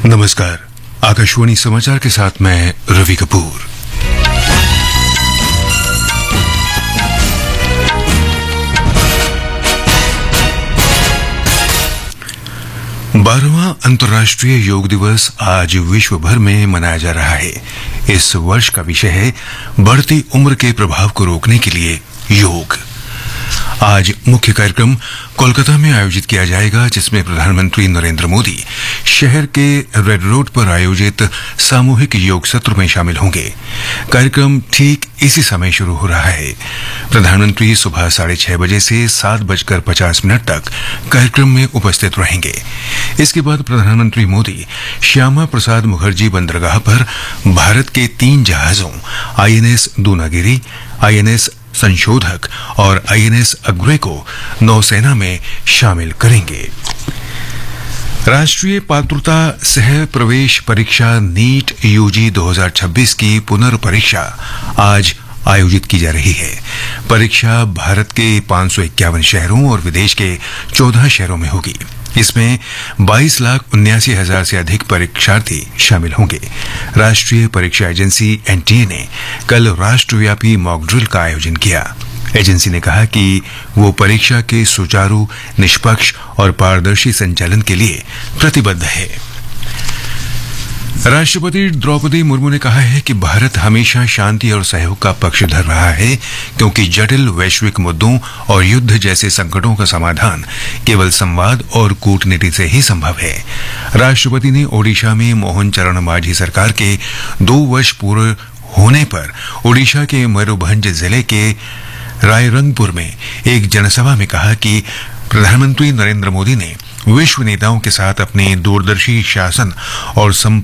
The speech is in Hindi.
नमस्कार। आकाशवाणी समाचार के साथ मैं रवि कपूर। बारहवां अंतर्राष्ट्रीय योग दिवस आज विश्व भर में मनाया जा रहा है। इस वर्ष का विषय है बढ़ती उम्र के प्रभाव को रोकने के लिए योग। आज मुख्य कार्यक्रम कोलकाता में आयोजित किया जाएगा, जिसमें प्रधानमंत्री नरेंद्र मोदी शहर के रेड रोड पर आयोजित सामूहिक योग सत्र में शामिल होंगे। कार्यक्रम ठीक इसी समय शुरू हो रहा है। प्रधानमंत्री सुबह 6:30 बजे से 7:50 तक कार्यक्रम में उपस्थित रहेंगे। इसके बाद प्रधानमंत्री मोदी श्यामा प्रसाद मुखर्जी बंदरगाह पर भारत के 3 जहाजों आईएनएस दूनागिरी, आईएनएस संशोधक और आईएनएस अग्रे को नौसेना में शामिल करेंगे। राष्ट्रीय पात्रता सह प्रवेश परीक्षा नीट यूजी 2026 की पुनर्परीक्षा आज आयोजित की जा रही है। परीक्षा भारत के 551 शहरों और विदेश के 14 शहरों में होगी। इसमें 22,79,000 से अधिक परीक्षार्थी शामिल होंगे। राष्ट्रीय परीक्षा एजेंसी एनटीए ने कल राष्ट्रव्यापी मॉक ड्रिल का आयोजन किया। एजेंसी ने कहा कि वो परीक्षा के सुचारू, निष्पक्ष और पारदर्शी संचालन के लिए प्रतिबद्ध है। राष्ट्रपति द्रौपदी मुर्मू ने कहा है कि भारत हमेशा शांति और सहयोग का पक्षधर रहा है, क्योंकि जटिल वैश्विक मुद्दों और युद्ध जैसे संकटों का समाधान केवल संवाद और कूटनीति से ही संभव है। राष्ट्रपति ने ओडिशा में मोहन चरण मांझी सरकार के 2 वर्ष पूरे होने पर ओडिशा के मयूरभंज जिले के रायरंगपुर में एक जनसभा में कहा कि प्रधानमंत्री नरेंद्र मोदी ने विश्व नेताओं के साथ अपने दूरदर्शी शासन और